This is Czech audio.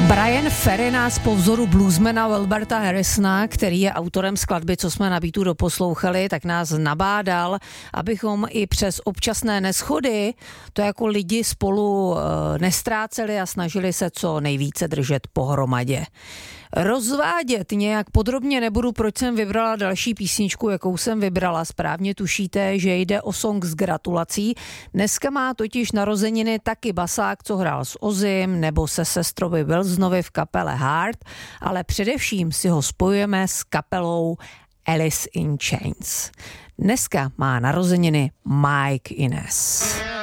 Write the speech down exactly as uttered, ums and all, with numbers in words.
Bryan Ferry nás po vzoru bluesmana Wilberta Harrisona, který je autorem skladby, co jsme na beatu doposlouchali, tak nás nabádal, abychom i přes občasné neshody to jako lidi spolu nestráceli a snažili se co nejvíce držet pohromadě. Rozvádět nějak podrobně nebudu, proč jsem vybrala další písničku, jakou jsem vybrala. Správně tušíte, že jde o song s gratulací. Dneska má totiž narozeniny taky basák, co hrál s Ozim nebo se sestrovi Wilsonovi v kapele Heart, ale především si ho spojujeme s kapelou Alice in Chains. Dneska má narozeniny Mike Inez.